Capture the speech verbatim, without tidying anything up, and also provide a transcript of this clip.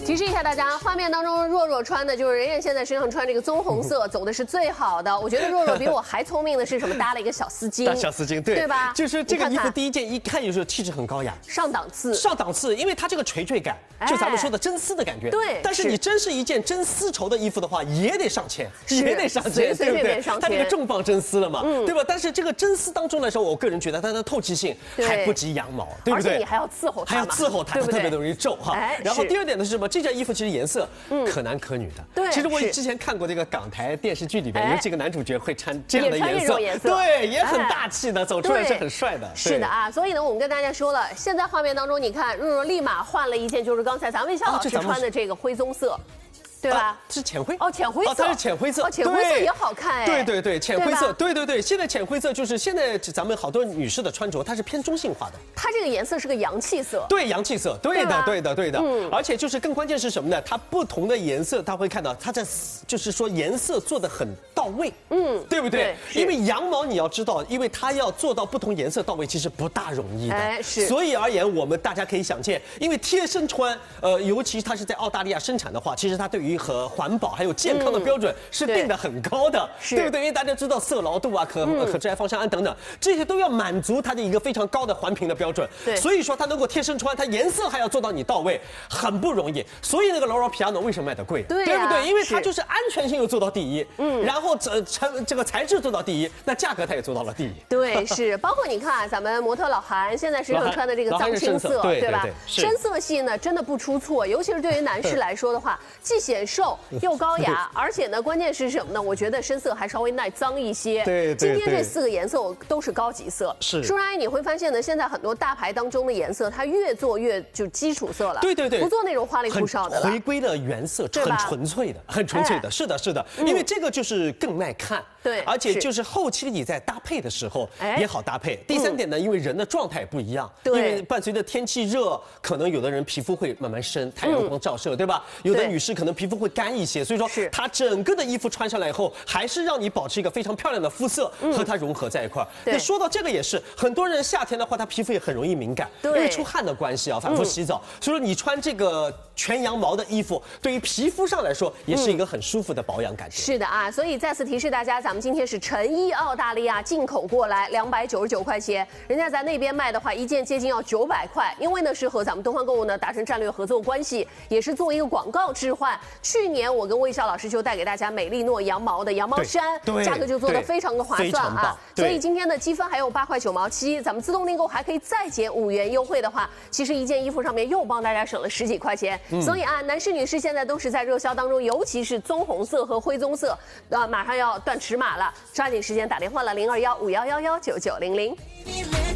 提示一下大家，画面当中若若穿的就是人家现在身上穿这个棕红色，走的是最好的。我觉得若若比我还聪明的是什么？搭了一个小丝巾， 大小丝巾，对对吧？ 就是这个衣服第一件一看就是气质很高雅， 上档次， 上档次，因为它这个垂坠感，就咱们说的真丝的感觉。 对， 但是你真是一件真丝绸的衣服的话，也得上千，也得上千， 随随便便上千。 它这个重磅真丝了嘛，对吧？但是这个真丝当中来说，我个人觉得它的透气性还不及羊毛，对不对？ 而且你还要伺候它， 还要伺候它，它特别容易皱哈。然后第二点呢是什么？这件衣服其实颜色可男可女的。 对， 其实我之前看过这个港台电视剧里边有几个男主角会穿这样的颜色， 颜色对，也很大气的，走出来是很帅的。 是的啊，所以呢，我们跟大家说了，现在画面当中，你看若若立马换了一件，就是刚才咱魏夏老师穿的这个灰棕色。对吧？ 是浅灰哦，浅灰色， 它是浅灰色， 哦，浅灰色也好看哎。 对对对，浅灰色，对对对，现在浅灰色就是现在咱们好多女士的穿着，它是偏中性化的。 它这个颜色是个洋气色， 对，洋气色，对的，对的，对的。嗯，而且就是更关键是什么呢？它不同的颜色，它会看到它在，就是说颜色做的很到位，嗯，对不对？因为羊毛你要知道，因为它要做到不同颜色到位，其实不大容易的。 哎，是。 所以而言，我们大家可以想见，因为贴身穿，呃，尤其它是在澳大利亚生产的话，其实它对于和环保还有健康的标准是定的很高的，对不对？因为大家知道色牢度啊、可可致癌芳香胺等等，这些都要满足它的一个非常高的环评的标准。 对， 所以说它能够贴身穿，它颜色还要做到你到位，很不容易。所以那个劳劳皮亚诺为什么卖的贵？ 对， 对不对？因为它就是安全性又做到第一，嗯，然后这成这个材质做到第一，那价格它也做到了第一。 对，是。包括你看咱们模特老韩现在身上穿的这个藏青色，对吧？深色系呢真的不出错，尤其是对于男士来说的话，既显瘦又高雅。而且呢，关键是什么呢？我觉得深色还稍微耐脏一些。 对， 今天这四个颜色都是高级色。 是。 舒然阿姨，你会发现呢，现在很多大牌当中的颜色，它越做越就基础色了。 对对对。 不做那种花里胡哨的了。 回归了原色，很纯粹的，很纯粹的。是的，是的。因为这个就是更耐看。 对。 而且就是后期你在搭配的时候也好搭配。第三点呢，因为人的状态不一样，因为伴随着天气热，可能有的人皮肤会慢慢生，太阳光照射，对吧？有的女士可能皮肤会干一些，所以说它整个的衣服穿上来以后，还是让你保持一个非常漂亮的肤色，和它融合在一块儿。那说到这个也是，很多人夏天的话，他皮肤也很容易敏感，因为出汗的关系啊，反复洗澡，所以说你穿这个全羊毛的衣服，对于皮肤上来说，也是一个很舒服的保养感觉。 是的啊，所以再次提示大家，咱们今天是成衣澳大利亚进口过来，两百九十九块钱，人家在那边卖的话，一件接近要九百块，因为呢是和咱们东方购物呢达成战略合作关系，也是做一个广告置换。去年我跟魏少老师就带给大家美丽诺羊毛的羊毛衫，价格就做得非常的划算啊。所以今天的积分还有八块九毛七，咱们自动订购还可以再减五元优惠的话，其实一件衣服上面又帮大家省了十几块钱。嗯、所以啊，男士女士现在都是在热销当中，尤其是棕红色和灰棕色，啊，马上要断尺码了，抓紧时间打电话了零二幺五幺幺幺九九零零。